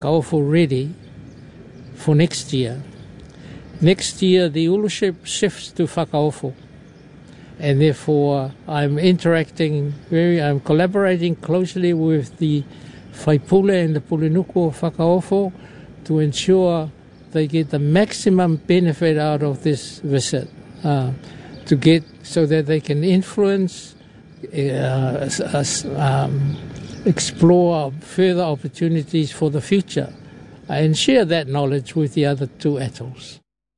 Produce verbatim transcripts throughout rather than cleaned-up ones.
Whakaofo ready for next year. Next year, the Uluship shifts to Whakaofo. And therefore, I'm interacting very, I'm collaborating closely with the Whaipule and the Pulenuku of Whakaofo to ensure they get the maximum benefit out of this visit, uh, to get so that they can influence, uh, us, um, explore further opportunities for the future, and share that knowledge with the other two atolls.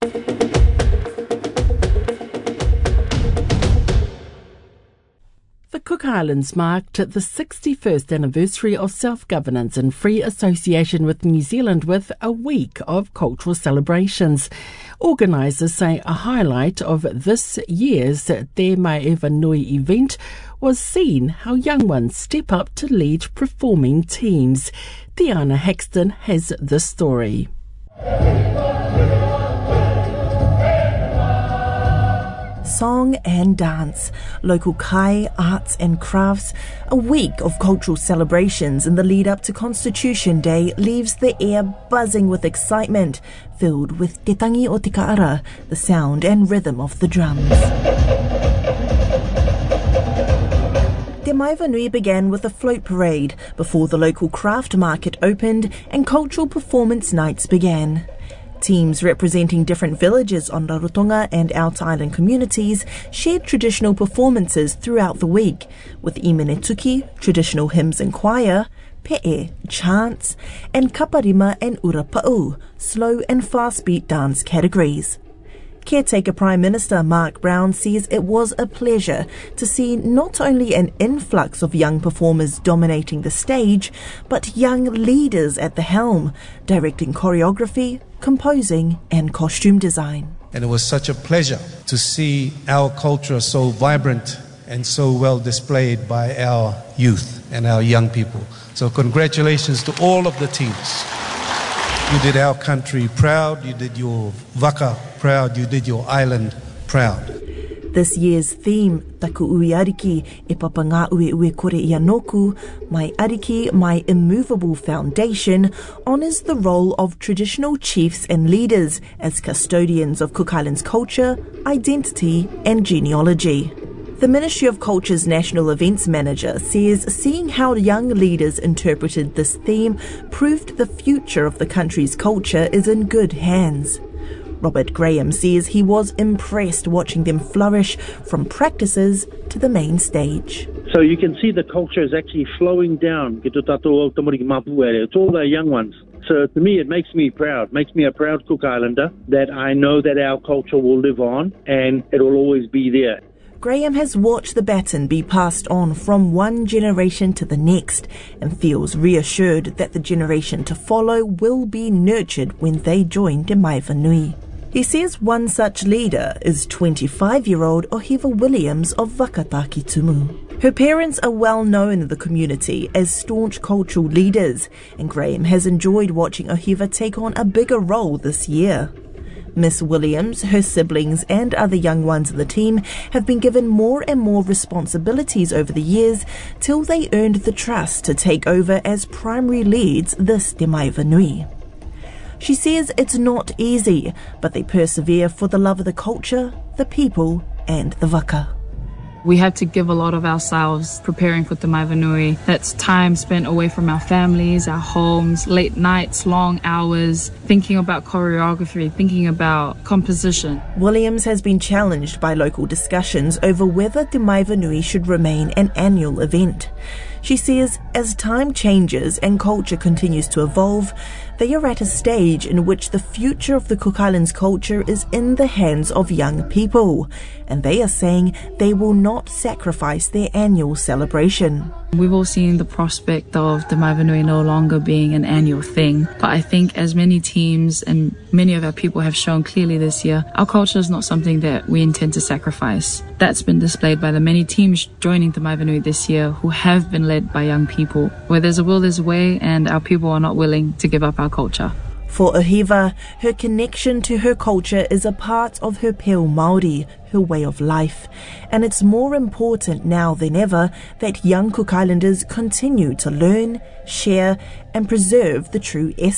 The Cook Islands marked the sixty-first anniversary of self-governance and free association with New Zealand with a week of cultural celebrations. Organisers say a highlight of this year's Te Mai Ewa Nui event was seeing how young ones step up to lead performing teams. Diana Hexton has the story. Song and dance, local kai, arts and crafts. A week of cultural celebrations in the lead up to Constitution Day leaves the air buzzing with excitement, filled with Te Tangi o Te Kaara, the sound and rhythm of the drums. Te Mai Ewa Nui began with a float parade before the local craft market opened and cultural performance nights began. Teams representing different villages on Rarotonga and Out Island communities shared traditional performances throughout the week, with Imenetuki, traditional hymns and choir, pe'e, chants, and kaparima and urapa'u, slow and fast-beat dance categories. Caretaker Prime Minister Mark Brown says it was a pleasure to see not only an influx of young performers dominating the stage, but young leaders at the helm, directing choreography, composing and costume design. And it was such a pleasure to see our culture so vibrant and so well displayed by our youth and our young people. So congratulations to all of the teams. You did our country proud, you did your waka proud, you did your island proud. This year's theme, Taku Ui Ariki, e papa ngā ue ue kore ia noku, My Ariki, My Immovable Foundation, honours the role of traditional chiefs and leaders as custodians of Cook Islands culture, identity and genealogy. The Ministry of Culture's National Events Manager says seeing how young leaders interpreted this theme proved the future of the country's culture is in good hands. Robert Graham says he was impressed watching them flourish from practices to the main stage. So you can see the culture is actually flowing down. It's all the young ones. So to me, it makes me proud, makes me a proud Cook Islander that I know that our culture will live on and it will always be there. Graham has watched the baton be passed on from one generation to the next and feels reassured that the generation to follow will be nurtured when they join Te Mai Ewa Nui. He says one such leader is twenty-five-year-old Ohiva Williams of Wakataki Tumu. Her parents are well known in the community as staunch cultural leaders, and Graham has enjoyed watching Ohiva take on a bigger role this year. Miss Williams, her siblings and other young ones in the team have been given more and more responsibilities over the years till they earned the trust to take over as primary leads this Te Mai Ewa Nui. She says it's not easy, but they persevere for the love of the culture, the people and the waka. We had to give a lot of ourselves preparing for Te Mai Ewa Nui. That's time spent away from our families, our homes, late nights, long hours, thinking about choreography, thinking about composition. Williams has been challenged by local discussions over whether Te Mai Ewa Nui should remain an annual event. She says as time changes and culture continues to evolve, they are at a stage in which the future of the Cook Islands culture is in the hands of young people, and they are saying they will not sacrifice their annual celebration. We've all seen the prospect of Te Mai Ewa Nui no longer being an annual thing, but I think as many teams and many of our people have shown clearly this year, our culture is not something that we intend to sacrifice. That's been displayed by the many teams joining Te Mai Ewa Nui this year who have been led by young people. Where there's a will, there's a way, and our people are not willing to give up our culture. For Ohiva, her connection to her culture is a part of her peo Māori, her way of life. And it's more important now than ever that young Cook Islanders continue to learn, share and preserve the true essence